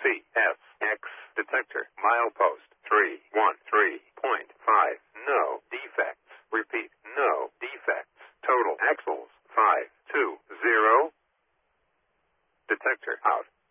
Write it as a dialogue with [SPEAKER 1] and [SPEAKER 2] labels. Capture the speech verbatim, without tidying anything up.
[SPEAKER 1] C S X detector. Milepost three one three point five. No defects. Repeat, no defects. Total axles five two zero. Detector out.